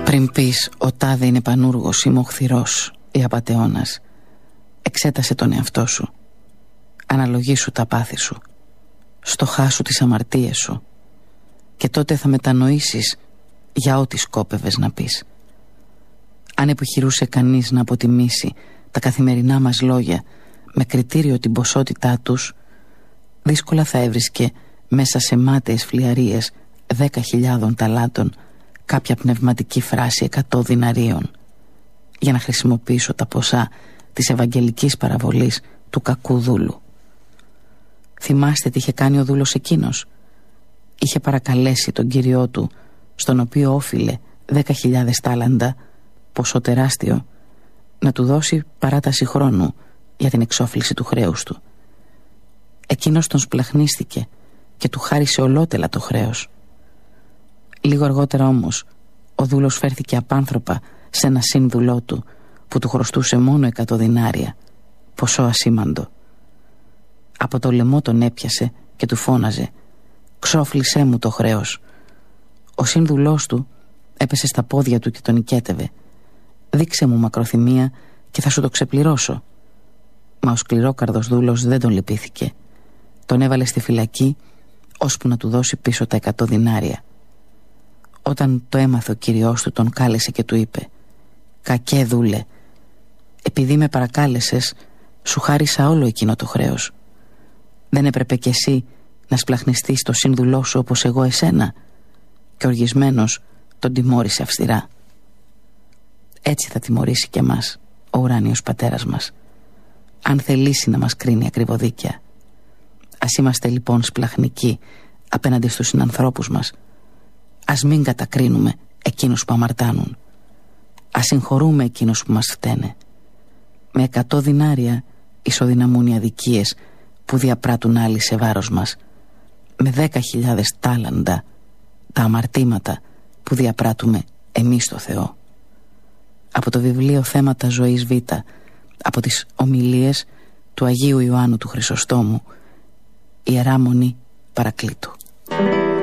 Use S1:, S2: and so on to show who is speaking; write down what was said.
S1: Πριν πεις ο τάδε είναι πανούργος ή μοχθηρός ή απατεώνας, εξέτασε τον εαυτό σου. Αναλογήσου τα πάθη σου, στοχάσου τις αμαρτίες σου, και τότε θα μετανοήσεις για ό,τι σκόπευες να πεις. Αν επιχειρούσε κανείς να αποτιμήσει τα καθημερινά μας λόγια με κριτήριο την ποσότητά τους, δύσκολα θα έβρισκε μέσα σε μάταιες φλιαρίες 10.000 ταλάντων κάποια πνευματική φράση 100 διναρίων, για να χρησιμοποιήσω τα ποσά της ευαγγελικής παραβολής του κακού δούλου. Θυμάστε τι είχε κάνει ο δούλος εκείνος? Είχε παρακαλέσει τον κύριό του, στον οποίο όφιλε 10.000 τάλαντα, ποσό τεράστιο, να του δώσει παράταση χρόνου για την εξόφληση του χρέους του. Εκείνος τον σπλαχνίστηκε και του χάρισε ολότελα το χρέος. Λίγο αργότερα όμως ο δούλος φέρθηκε απάνθρωπα σε ένα σύνδουλό του που του χρωστούσε μόνο 100 δινάρια, ποσό ασήμαντο. Από το λαιμό τον έπιασε και του φώναζε: «Ξόφλησέ μου το χρέος». Ο σύνδουλός του έπεσε στα πόδια του και τον οικέτευε: «Δείξε μου μακροθυμία και θα σου το ξεπληρώσω». Μα ο σκληρόκαρδος δούλος δεν τον λυπήθηκε. Τον έβαλε στη φυλακή ώσπου να του δώσει πίσω τα 100 δινάρια. Όταν το έμαθε ο κυριός του, τον κάλεσε και του είπε: «Κακέ δούλε, επειδή με παρακάλεσες, σου χάρισα όλο εκείνο το χρέος. Δεν έπρεπε κι εσύ να σπλαχνιστείς το σύνδουλό σου όπως εγώ εσένα?» Και οργισμένος τον τιμώρησε αυστηρά. Έτσι θα τιμωρήσει και εμάς ο ουράνιος πατέρας μας, αν θελήσει να μας κρίνει ακριβοδίκαια. Ας είμαστε λοιπόν σπλαχνικοί απέναντι στους συνανθρώπους μας. Ας μην κατακρίνουμε εκείνους που αμαρτάνουν. Ας συγχωρούμε εκείνους που μας φταίνε. Με 100 δινάρια ισοδυναμούν οι αδικίες που διαπράττουν άλλοι σε βάρος μας. Με 10.000 τάλαντα τα αμαρτήματα που διαπράττουμε εμείς στο Θεό. Από το βιβλίο Θέματα Ζωής Β, από τις ομιλίες του Αγίου Ιωάννου του Χρυσοστόμου, Ιερά Μονή Παρακλήτου.